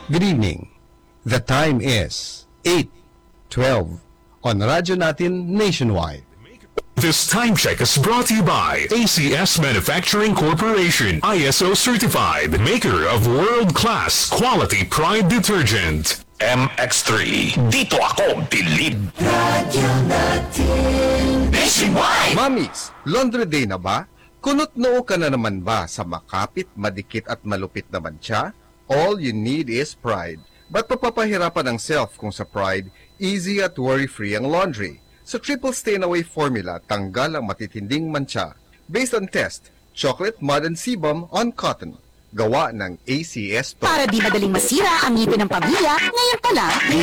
Good evening. The time is 8:12 on Radyo Natin Nationwide. This time check is brought to you by ACS Manufacturing Corporation, ISO certified, maker of world-class quality Pride detergent. MX3, dito ako bilib. Radyo Natin Nationwide. Mommies, laundry day na ba? Kunot-noo ka na naman ba sa makapit, madikit at malupit na mancha? All you need is Pride. Ba't papapahirapan ang self kung sa Pride, easy at worry-free ang laundry? Sa Triple Stain Away formula, tanggal ang matitinding mancha. Based on test, chocolate, mud, and sebum on cotton. Gawa ng ACS to. Para di madaling masira ang ngipin ng pamilya, ngayon pa lang, may